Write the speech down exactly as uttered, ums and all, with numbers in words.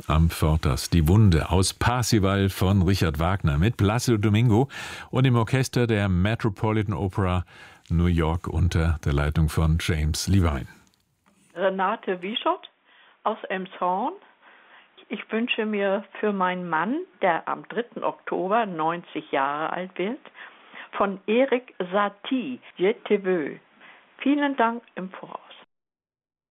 am Fortas. Die Wunde aus Parzival von Richard Wagner mit Plácido Domingo und dem Orchester der Metropolitan Opera New York unter der Leitung von James Levine. Renate Wischott aus Elmshorn. Ich wünsche mir für meinen Mann, der am dritten Oktober neunzig Jahre alt wird, von Erik Satie, Je te veux. Vielen Dank im Voraus.